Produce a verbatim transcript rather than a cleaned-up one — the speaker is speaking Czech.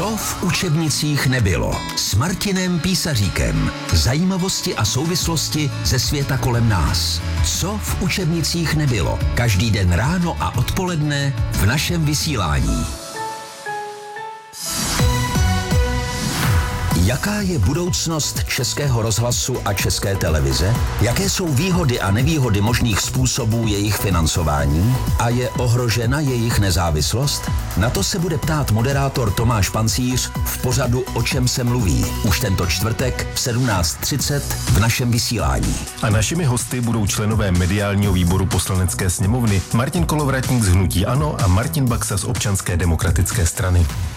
Co v učebnicích nebylo? S Martinem Písaříkem. Zajímavosti a souvislosti ze světa kolem nás. Co v učebnicích nebylo? Každý den ráno a odpoledne v našem vysílání. Jaká je budoucnost Českého rozhlasu a České televize? Jaké jsou výhody a nevýhody možných způsobů jejich financování? A je ohrožena jejich nezávislost? Na to se bude ptát moderátor Tomáš Pancíř v pořadu O čem se mluví. Už tento čtvrtek v sedmnáct třicet v našem vysílání. A našimi hosty budou členové mediálního výboru Poslanecké sněmovny Martin Kolovratník z Hnutí ANO a Martin Baxa z Občanské demokratické strany.